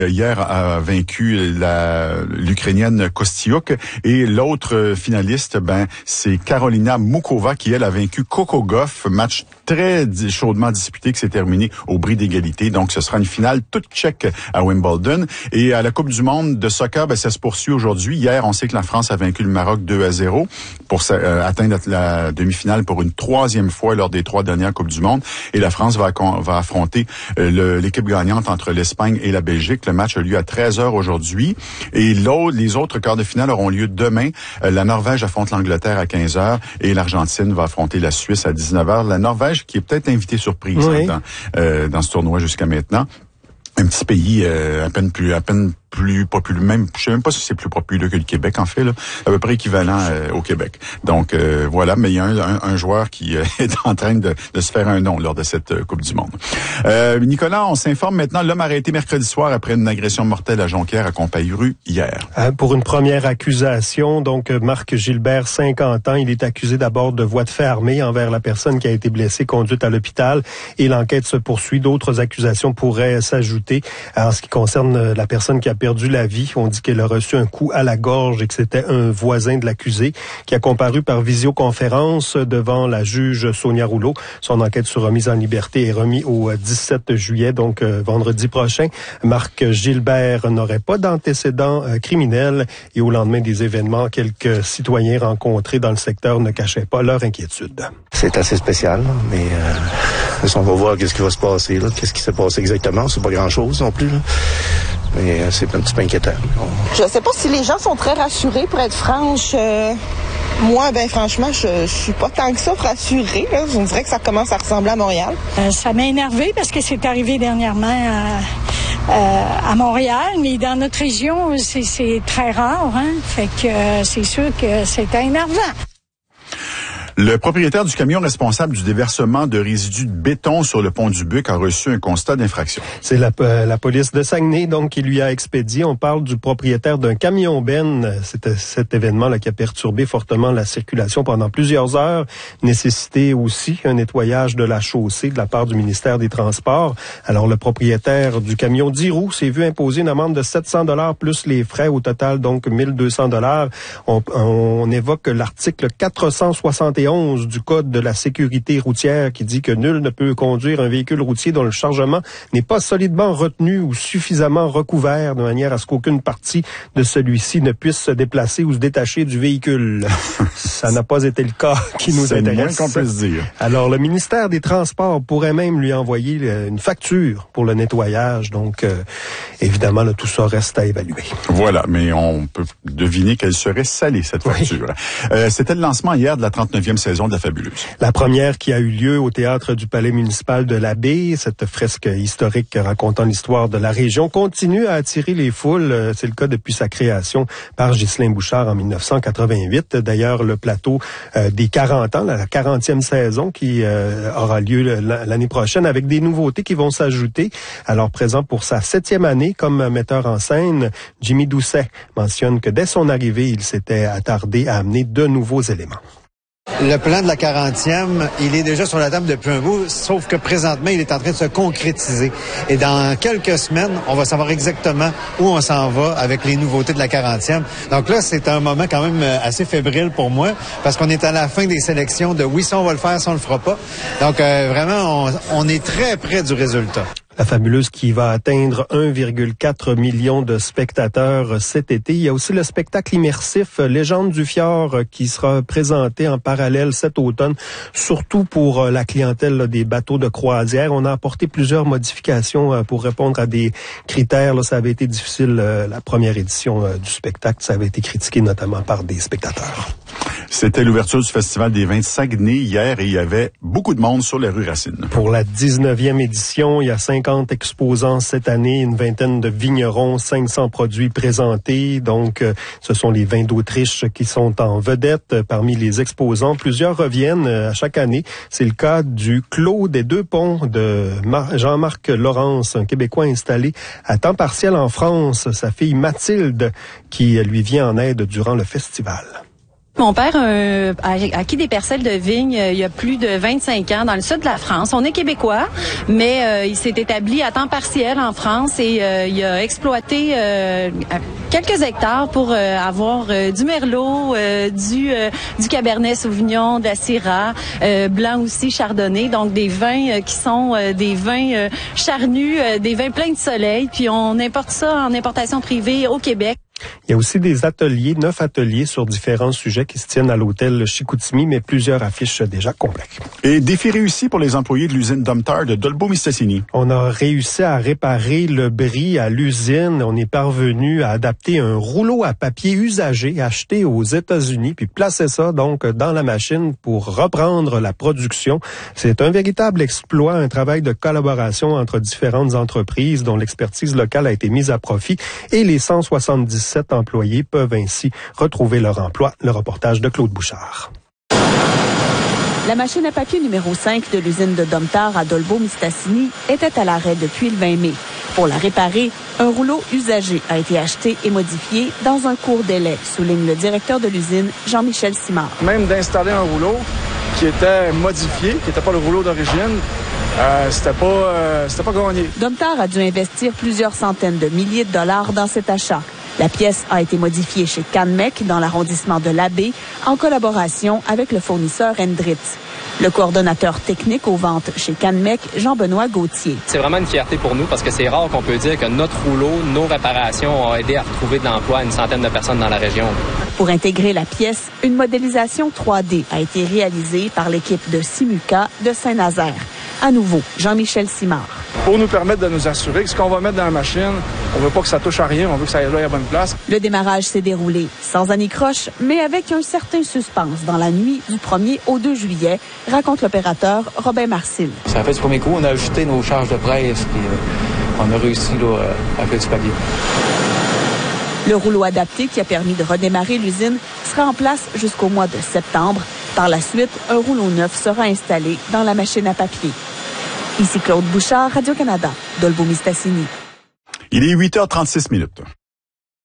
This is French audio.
hier a vaincu l'Ukrainienne Kostyuk. Et l'autre finaliste, c'est Karolina Mukova qui, elle, a vaincu Coco Gauff. Match très chaudement disputé qui s'est terminé au bris d'égalité. Donc, ce sera une finale toute tchèque à Wimbledon. Et à la Coupe du monde de soccer, ça se poursuit aujourd'hui. Hier, on sait que la France a vaincu le Maroc 2-0 pour atteindre la demi-finale pour une troisième fois lors des 3 dernières Coupes du monde. Et la France va affronter l'équipe gagnante entre l'Espagne et la Belgique. Le match a lieu à 13h aujourd'hui. Et les autres quarts de finale auront lieu demain. La Norvège affronte l'Angleterre à 15h et l'Argentine va affronter la Suisse à 19h. La Norvège qui est peut-être invitée surprise dans ce tournoi jusqu'à maintenant. Un petit pays à peine plus populaire, même je sais même pas si c'est plus populaire que le Québec en fait là, à peu près équivalent au Québec. Donc voilà, mais il y a un joueur qui est en train de se faire un nom lors de cette Coupe du monde. Nicolas, on s'informe maintenant, l'homme arrêté mercredi soir après une agression mortelle à Jonquière à Compaillru hier. Pour une première accusation, donc Marc Gilbert, 50 ans, il est accusé d'abord de voie de fait armée envers la personne qui a été blessée, conduite à l'hôpital, et l'enquête se poursuit. D'autres accusations pourraient s'ajouter. En ce qui concerne la personne qui a perdu la vie, on dit qu'elle a reçu un coup à la gorge et que c'était un voisin de l'accusé qui a comparu par visioconférence devant la juge Sonia Rouleau. Son enquête sur remise en liberté est remise au 17 juillet, donc vendredi prochain. Marc Gilbert n'aurait pas d'antécédents criminels et au lendemain des événements, quelques citoyens rencontrés dans le secteur ne cachaient pas leur inquiétude. C'est assez spécial, mais on va voir qu'est-ce qui va se passer, là. Qu'est-ce qui s'est passé exactement. C'est pas grand-chose non plus, là. Mais c'est un petit peu inquiétant. Je sais pas si les gens sont très rassurés, pour être franche. Moi, franchement, je suis pas tant que ça rassurée. Là. Je dirais que ça commence à ressembler à Montréal. Ça m'a énervé parce que c'est arrivé dernièrement à Montréal, mais dans notre région, c'est très rare. Fait que c'est sûr que c'était énervant. Le propriétaire du camion responsable du déversement de résidus de béton sur le pont du Buc a reçu un constat d'infraction. C'est la police de Saguenay donc qui lui a expédié. On parle du propriétaire d'un camion-ben. C'était cet événement-là qui a perturbé fortement la circulation pendant plusieurs heures, nécessité aussi un nettoyage de la chaussée de la part du ministère des Transports. Alors le propriétaire du camion 10 roues s'est vu imposer une amende de 700 $ plus les frais, au total donc 1200 $. On évoque l'article 471 du Code de la sécurité routière qui dit que nul ne peut conduire un véhicule routier dont le chargement n'est pas solidement retenu ou suffisamment recouvert de manière à ce qu'aucune partie de celui-ci ne puisse se déplacer ou se détacher du véhicule. Ça n'a pas été le cas qui nous intéresse. C'est moins qu'on peut se dire. Alors, le ministère des Transports pourrait même lui envoyer une facture pour le nettoyage. Donc, évidemment, là, tout ça reste à évaluer. Voilà, mais on peut deviner qu'elle serait salée, cette facture. C'était le lancement hier de la 39e saison de La Fabuleuse. La première qui a eu lieu au théâtre du Palais municipal de la Baie, cette fresque historique racontant l'histoire de la région, continue à attirer les foules. C'est le cas depuis sa création par Ghislain Bouchard en 1988. D'ailleurs, le plateau des 40 ans, la 40e saison qui aura lieu l'année prochaine avec des nouveautés qui vont s'ajouter. Alors, présent pour sa 7e année comme metteur en scène, Jimmy Doucet mentionne que dès son arrivée, il s'était attardé à amener de nouveaux éléments. Le plan de la 40e, il est déjà sur la table depuis un bout, sauf que présentement, il est en train de se concrétiser. Et dans quelques semaines, on va savoir exactement où on s'en va avec les nouveautés de la 40e. Donc là, c'est un moment quand même assez fébrile pour moi, parce qu'on est à la fin des sélections de oui, ça on va le faire, ça on le fera pas. Donc vraiment, on est très près du résultat. La Fabuleuse qui va atteindre 1,4 million de spectateurs cet été. Il y a aussi le spectacle immersif Légende du Fjord qui sera présenté en parallèle cet automne, surtout pour la clientèle là, des bateaux de croisière. On a apporté plusieurs modifications pour répondre à des critères. Là, ça avait été difficile, la première édition du spectacle. Ça avait été critiqué notamment par des spectateurs. C'était l'ouverture du Festival des vins de Saguenay hier et il y avait beaucoup de monde sur les rues Racine. Pour la 19e édition, il y a 50 exposants cette année, une vingtaine de vignerons, 500 produits présentés. Donc, ce sont les vins d'Autriche qui sont en vedette parmi les exposants. Plusieurs reviennent à chaque année. C'est le cas du Clos des Deux Ponts de Jean-Marc Laurence, un Québécois installé à temps partiel en France. Sa fille Mathilde qui lui vient en aide durant le festival. Mon père a acquis des parcelles de vignes il y a plus de 25 ans dans le sud de la France. On est québécois, mais il s'est établi à temps partiel en France et il a exploité quelques hectares pour avoir du merlot, du cabernet sauvignon, de la syrah, blanc aussi, chardonnay, donc des vins qui sont des vins charnus, des vins pleins de soleil, puis on importe ça en importation privée au Québec. Il y a aussi des ateliers, 9 ateliers sur différents sujets qui se tiennent à l'hôtel Chicoutimi, mais plusieurs affiches déjà complètes. Et défi réussi pour les employés de l'usine Domtar de Dolbeau-Mistassini. On a réussi à réparer le bris à l'usine. On est parvenu à adapter un rouleau à papier usagé acheté aux États-Unis, puis placer ça donc dans la machine pour reprendre la production. C'est un véritable exploit, un travail de collaboration entre différentes entreprises dont l'expertise locale a été mise à profit et les 177 employés peuvent ainsi retrouver leur emploi. Le reportage de Claude Bouchard. La machine à papier numéro 5 de l'usine de Domtar à Dolbeau-Mistassini était à l'arrêt depuis le 20 mai. Pour la réparer, un rouleau usagé a été acheté et modifié dans un court délai, souligne le directeur de l'usine, Jean-Michel Simard. Même d'installer un rouleau qui était modifié, qui n'était pas le rouleau d'origine, c'était pas gagné. Domtar a dû investir plusieurs centaines de milliers de dollars dans cet achat. La pièce a été modifiée chez Canmec, dans l'arrondissement de l'Abbé, en collaboration avec le fournisseur Hendritz. Le coordonnateur technique aux ventes chez Canmec, Jean-Benoît Gauthier. C'est vraiment une fierté pour nous parce que c'est rare qu'on peut dire que notre rouleau, nos réparations ont aidé à retrouver de l'emploi à une centaine de personnes dans la région. Pour intégrer la pièce, une modélisation 3D a été réalisée par l'équipe de Simuca de Saint-Nazaire. À nouveau, Jean-Michel Simard. Pour nous permettre de nous assurer que ce qu'on va mettre dans la machine, on veut pas que ça touche à rien, on veut que ça aille à la bonne place. Le démarrage s'est déroulé sans anicroche, mais avec un certain suspense dans la nuit du 1er au 2 juillet, raconte l'opérateur Robin Marcil. Ça a fait du premier coup, on a ajusté nos charges de presse, puis on a réussi à faire du papier. Le rouleau adapté qui a permis de redémarrer l'usine sera en place jusqu'au mois de septembre. Par la suite, un rouleau neuf sera installé dans la machine à papier. Ici Claude Bouchard, Radio-Canada, Dolbeau-Mistassini. Il est 8h36.